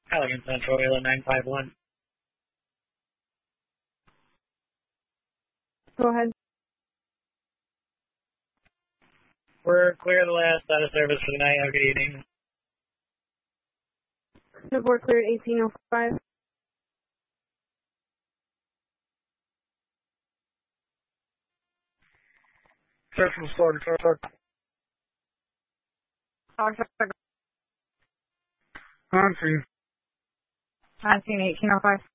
Allegan Central, Wayland 951. Go ahead. We're clear the last out of service for the night. Have a good evening. Report cleared 1805. Central Florida, Florida. 19, 1805.